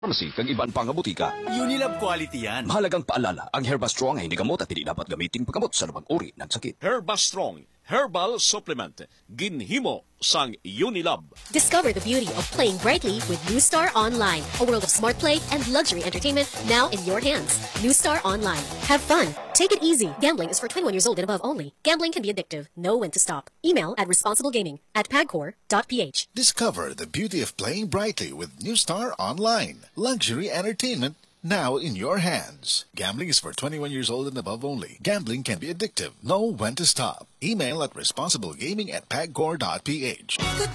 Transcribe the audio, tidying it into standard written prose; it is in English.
pharmacy kag iban pang nga butika. Unilab quality yan. Mahalagang paalala, ang Herba Strong ay hindi gamot at hindi dapat gamitin paggamot sa lumang uri ng sakit. Herba Strong Herbal Supplement. Ginhimo sang Unilab. Discover the beauty of playing brightly with New Star Online, a world of smart play and luxury entertainment now in your hands. New Star Online. Have fun. Take it easy. Gambling is for 21 years old and above only. Gambling can be addictive. Know when to stop. Email at responsiblegaming@pagcor.ph. Discover the beauty of playing brightly with New Star Online. Luxury entertainment now in your hands. Gambling is for 21 years old and above only. Gambling can be addictive. Know when to stop. Email at responsiblegaming@pagcor.ph.